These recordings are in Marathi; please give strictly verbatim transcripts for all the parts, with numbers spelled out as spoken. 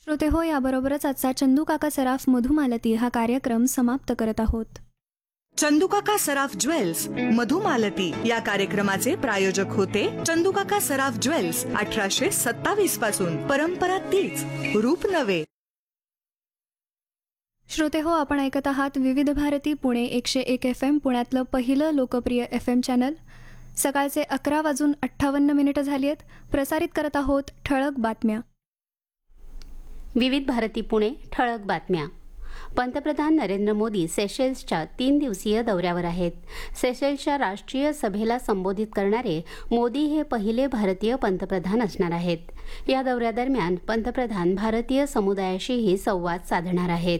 श्रोते हो, याबरोबरच आजचा चंदू काका सराफ मधुमालती हा कार्यक्रम समाप्त करत आहोत. चंदूकाका सराफ ज्वेल्स मधुमालती या कार्यक्रमाचे प्रायोजक होते चंदूकाका सराफ ज्वेल्स. अठराशे सत्तावीस पासून परंपरा तीच, रूप नवे. श्रोते हो, आपण ऐकत आहात विविध भारती पुणे एकशे एक एफ एम, पुण्यातलं पहिलं लोकप्रिय एफ एम चॅनल. सकाळचे अकरा वाजून अठ्ठावन्न मिनिटं झाली आहेत. प्रसारित करत आहोत ठळक बातम्या. विविध भारती पुणे ठळक बातम्या. पंतप्रधान नरेंद्र मोदी सेशेल्सच्या तीन दिवसीय दौऱ्यावर आहेत. सेशेल्सच्या राष्ट्रीय सभेला संबोधित करणारे मोदी हे पहिले भारतीय पंतप्रधान असणार आहेत. या दौऱ्यादरम्यान पंतप्रधान भारतीय समुदायाशीही संवाद साधणार आहेत.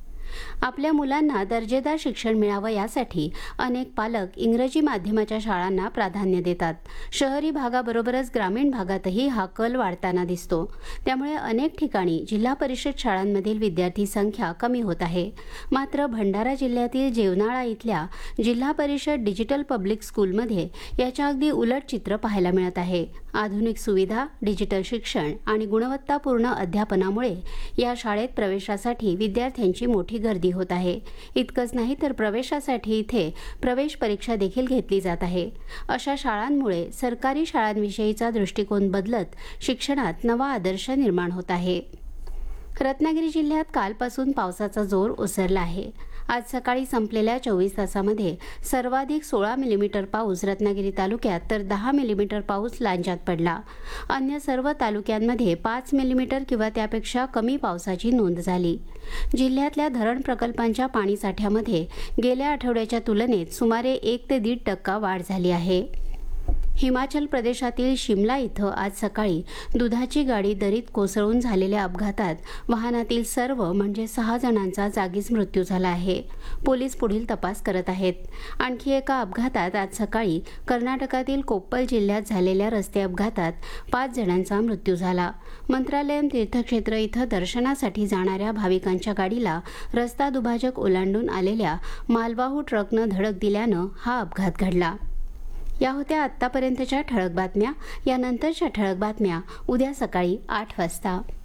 आपल्या मुलांना दर्जेदार शिक्षण मिळावं यासाठी अनेक पालक इंग्रजी माध्यमाच्या शाळांना प्राधान्य देतात. शहरी भागाबरोबरच ग्रामीण भागातही हा कल वाढताना दिसतो. त्यामुळे अनेक ठिकाणी जिल्हा परिषद शाळांमधील विद्यार्थी संख्या कमी होत आहे. मात्र भंडारा जिल्ह्यातील जेवनाळा इथल्या जिल्हा परिषद डिजिटल पब्लिक स्कूलमध्ये याच्या अगदी उलट चित्र पाहायला मिळत आहे. आधुनिक सुविधा, डिजिटल शिक्षण आणि गुणवत्तापूर्ण अध्यापनामुळे या शाळेत प्रवेशासाठी विद्यार्थ्यांची मोठी गर्दी होत आहे. इतकंच नाही तर प्रवेशासाठी इथे प्रवेश परीक्षा देखील घेतली जात आहे. अशा शाळांमुळे सरकारी शाळांविषयीचा दृष्टिकोन बदलत शिक्षणात नवा आदर्श निर्माण होत आहे. रत्नागिरी जिल्ह्यात कालपासून पावसाचा जोर ओसरला आहे. आज सकाळी संपलेल्या चोवीस तासामध्ये सर्वाधिक सोळा मिलीमीटर पाऊस रत्नागिरी तालुक्यात तर दहा मिलीमीटर पाऊस लांजात पडला. अन्य सर्व तालुक्यांमध्ये पाच मिलीमीटर किंवा त्यापेक्षा कमी पावसाची नोंद झाली. जिल्ह्यातल्या धरण प्रकल्पांच्या पाणीसाठ्यामध्ये गेल्या आठवड्याच्या तुलनेत सुमारे एक ते दीड टक्का वाढ झाली आहे. हिमाचल प्रदेशातील शिमला इथं आज सकाळी दुधाची गाडी दरीत कोसळून झालेल्या अपघातात वाहनातील सर्व म्हणजे सहा जणांचा जागीच मृत्यू झाला आहे. पोलीस पुढील तपास करत आहेत. आणखी एका अपघातात आज सकाळी कर्नाटकातील कोप्पल जिल्ह्यात झालेल्या रस्ते अपघातात पाच जणांचा मृत्यू झाला. मंत्रालयम तीर्थक्षेत्र इथं दर्शनासाठी जाणाऱ्या भाविकांच्या गाडीला रस्ता दुभाजक ओलांडून आलेल्या मालवाहू ट्रकनं धडक दिल्यानं हा अपघात घडला. या होत्या आत्तापर्यंतच्या ठळक बातम्या. यानंतरच्या ठळक बातम्या उद्या सकाळी आठ वाजता.